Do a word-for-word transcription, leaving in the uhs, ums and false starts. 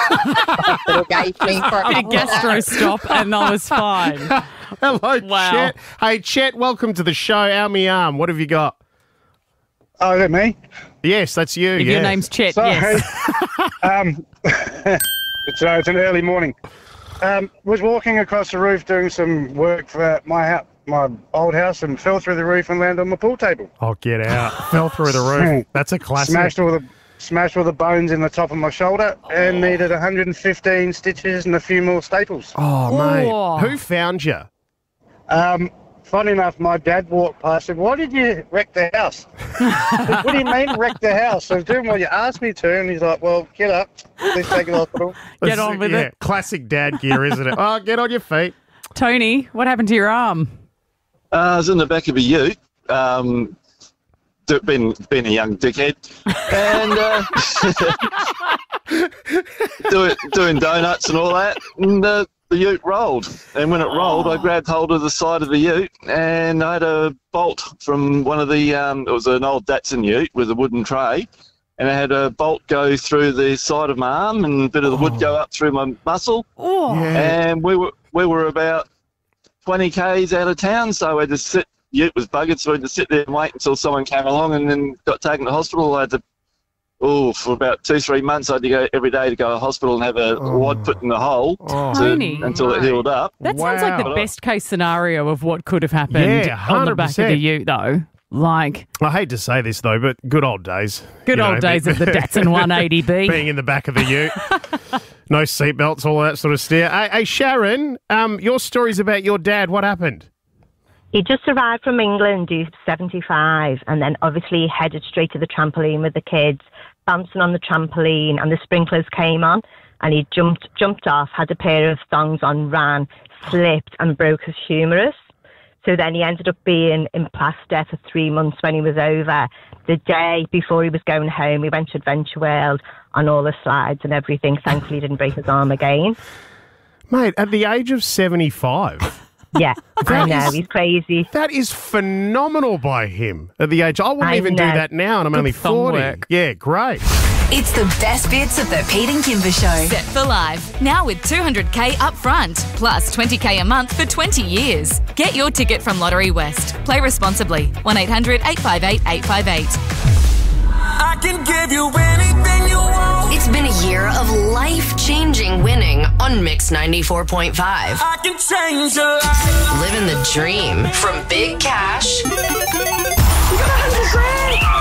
gave me for Bit of gastro stop and I was fine. Hello, Wow. Chet. Hey, Chet, welcome to the show. Out me arm. What have you got? Oh, is that me? Yes, that's you. If yes. your name's Chet, Sorry. yes. um, it's, uh, it's an early morning. Um, was walking across the roof doing some work for my house, my old house, and fell through the roof and landed on my pool table. Oh, get out. Fell through the roof. That's a classic. Smashed all the smashed all the bones in the top of my shoulder and needed one hundred fifteen stitches and a few more staples. Oh, mate. Oh. Who found you? Um, funny enough, my dad walked past and said, "Why did you wreck the house?" I said, "What do you mean wreck the house? I was doing what you asked me to." And he's like, "Well, get up. Let's take it to the hospital." Get on with yeah, it. Classic dad gear, isn't it? Oh, get on your feet. Tony, what happened to your arm? Uh, I was in the back of a ute, um, d- been, been a young dickhead, and uh, doing, doing donuts and all that, and uh, the ute rolled. And when it rolled, I grabbed hold of the side of the ute, and I had a bolt from one of the, um, it was an old Datsun ute with a wooden tray, and I had a bolt go through the side of my arm, and a bit of the wood go up through my muscle, Oh, Yeah. and we were we were about twenty kays out of town, so I had to sit. Ute was buggered, so I had to sit there and wait until someone came along, and then got taken to hospital. I had to, oh, for about two, three months, I had to go every day to go to hospital and have a wad put in the hole Oh. to- Tony. until it healed up. that sounds like the Wow. best case scenario of what could have happened Yeah, on the back of the one hundred percent. ute, though. Like, I hate to say this, though, but good old days. good You old know, days be- of the Datsun one eighty B. being in the back of the ute. No seatbelts, all that sort of stuff. Hey, hey, Sharon, um, your story's about your dad. What happened? He just arrived from England, he's seventy-five, and then obviously headed straight to the trampoline with the kids, bouncing on the trampoline, and the sprinklers came on, and he jumped jumped off, had a pair of thongs on, ran, slipped, and broke his humerus. So then he ended up being in plaster for three months when he was over. The day before he was going home, he went to Adventure World on all the slides and everything. Thankfully, he didn't break his arm again. Mate, at the age of seventy-five, Yeah, I That know, is- he's crazy. that is phenomenal by him at the age. I wouldn't I even do know. that now, and I'm only thumb forty. work. Yeah, great. It's the best bits of the Pete and Kimber Show. Set for life. Now with two hundred K up front, plus twenty K a month for twenty years. Get your ticket from Lottery West. Play responsibly. one eight hundred eight five eight eight five eight. I can give you anything you want. It's been a year of life-changing winning on Mix ninety-four point five. I can change your life. Living the dream from big cash You got a hundred grand.